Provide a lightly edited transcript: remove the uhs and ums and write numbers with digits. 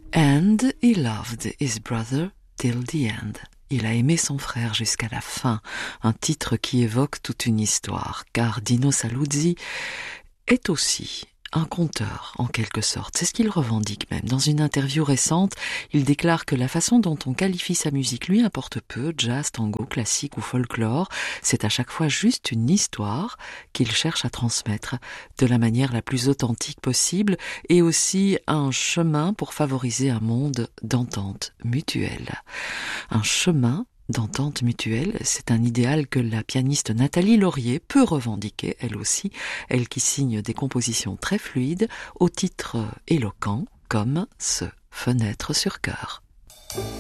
And he loved his brother till the end. Il a aimé son frère jusqu'à la fin, un titre qui évoque toute une histoire, car Dino Saluzzi est aussi un conteur, en quelque sorte. C'est ce qu'il revendique même. Dans une interview récente, il déclare que la façon dont on qualifie sa musique lui importe peu, jazz, tango, classique ou folklore. C'est à chaque fois juste une histoire qu'il cherche à transmettre de la manière la plus authentique possible et aussi un chemin pour favoriser un monde d'entente mutuelle. Un chemin d'entente mutuelle, c'est un idéal que la pianiste Nathalie Laurier peut revendiquer, elle aussi, elle qui signe des compositions très fluides, au titre éloquent, comme ce Fenêtre sur cœur.